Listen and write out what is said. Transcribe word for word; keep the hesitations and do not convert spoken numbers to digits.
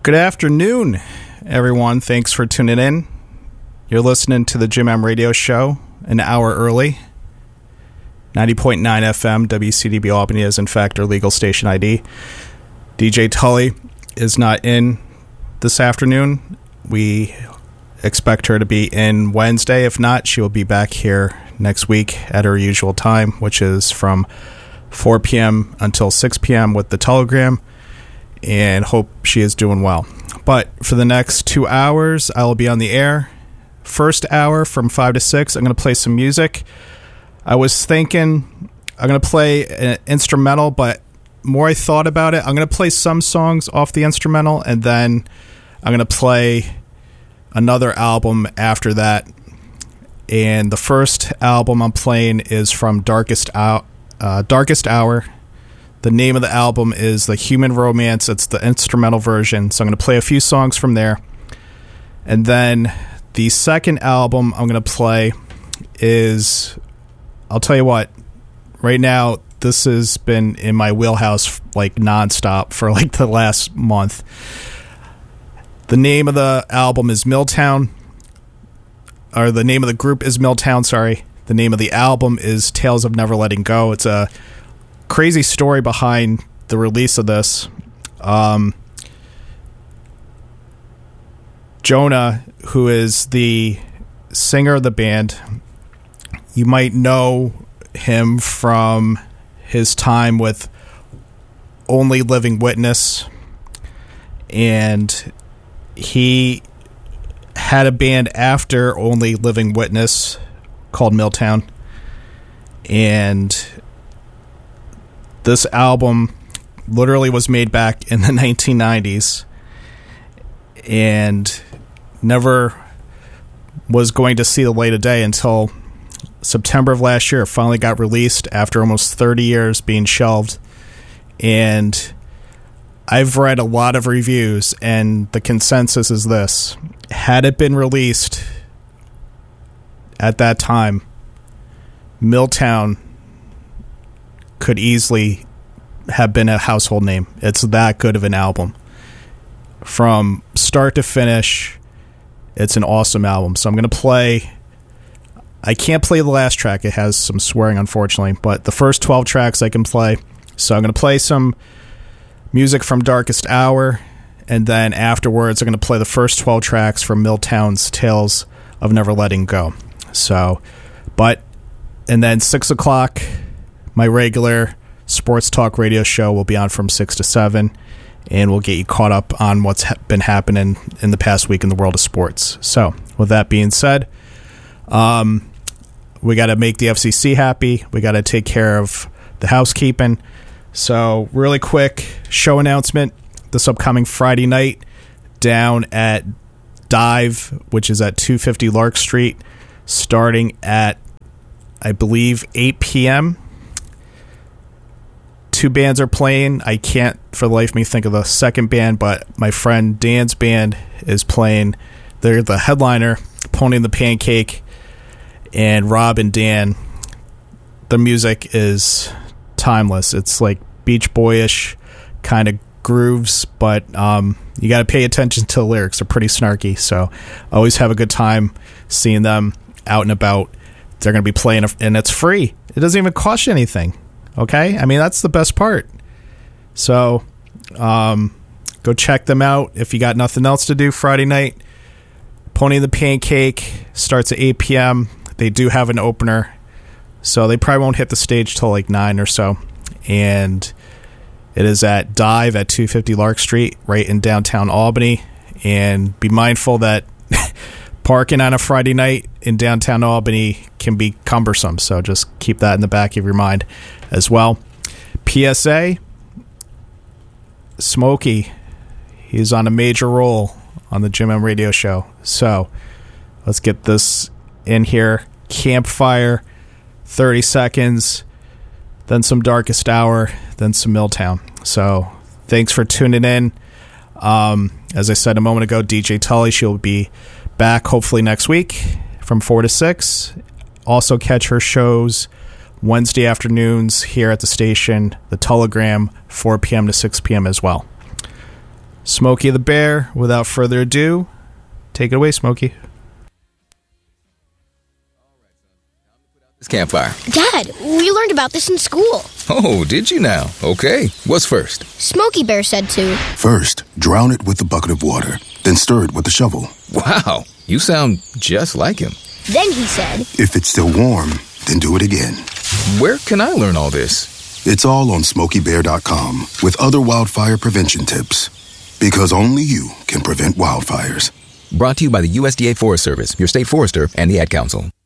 Good afternoon, everyone. Thanks for tuning in. You're listening to the Jim M Radio Show an hour early. ninety point nine F M, W C D B Albany is in fact our legal station I D. D J Tully is not in this afternoon. We expect her to be in Wednesday. If not, she will be back here next week at her usual time, which is from four p.m. until six p.m. with the Telegram, and hope she is doing well. But for the next two hours, I will be on the air. First hour from five to six, I'm going to play some music. I was thinking I'm going to play an instrumental, but more I thought about it, I'm going to play some songs off the instrumental, and then I'm going to play another album after that. And the first album I'm playing is from Darkest Hour. Uh, Darkest Hour. The name of the album is The Human Romance. It's the instrumental version, so I'm going to play a few songs from there. And then the second album I'm going to play is, I'll tell you what, right now this has been in my wheelhouse like nonstop for like the last month. The name of the album is Milltown, or the name of the group is Milltown, sorry. The name of the album is Tales of Never Letting Go. It's a crazy story behind the release of this. Um, Jonah, who is the singer of the band, you might know him from his time with Only Living Witness, and he had a band after Only Living Witness called Milltown, and this album literally was made back in the nineteen nineties and never was going to see the light of day until September of last year. It finally got released after almost thirty years being shelved. And I've read a lot of reviews, and the consensus is this: had it been released at that time, Milltown could easily have been a household name. It's that good of an album. From start to finish, it's an awesome album. So I'm going to play... I can't play the last track. It has some swearing, unfortunately, but the first twelve tracks I can play. So I'm going to play some music from Darkest Hour, and then afterwards I'm going to play the first twelve tracks from Milltown's Tales of Never Letting Go. So, but, and then six o'clock, my regular sports talk radio show will be on from six to seven, and we'll get you caught up on what's ha- been happening in the past week in the world of sports. So, with that being said, um, we got to make the F C C happy. We got to take care of the housekeeping. So, really quick show announcement. This upcoming Friday night down at Dive, which is at two fifty Lark Street, starting at, I believe, eight p.m. Two bands are playing. I can't for the life of me think of the second band, but my friend Dan's band is playing. They're the headliner, Pony and the Pancake, and Rob and Dan. The music is timeless. It's like Beach Boyish kind of grooves, but um, you got to pay attention to the lyrics. They're pretty snarky, so I always have a good time seeing them out and about. They're going to be playing, and it's free. It doesn't even cost you anything. Okay? I mean, that's the best part. So, um, go check them out if you got nothing else to do Friday night. Pony and the Pancake starts at eight p.m. They do have an opener, so they probably won't hit the stage till like nine or so. And it is at Dive at two fifty Lark Street, right in downtown Albany. And be mindful that parking on a Friday night in downtown Albany can be cumbersome, so just keep that in the back of your mind as well. P S A, Smokey, he's on a major role on the Jim M Radio Show. So let's get this in here. Campfire, thirty seconds, then some Darkest Hour, then some Milltown. So thanks for tuning in. Um, as I said a moment ago, D J Tully, she'll be back hopefully next week from four to six. Also catch her shows Wednesday afternoons here at the station, the Telegram, four p.m. to six p.m. as well. Smokey the Bear, without further ado, take it away, Smokey. Campfire. Dad, we learned about this in school. Oh, did you now? Okay. What's first? Smokey Bear said to. First, drown it with a bucket of water, then stir it with a shovel. Wow, you sound just like him. Then he said, if it's still warm, then do it again. Where can I learn all this? It's all on smokey bear dot com with other wildfire prevention tips. Because only you can prevent wildfires. Brought to you by the U S D A Forest Service, your state forester, and the Ad Council.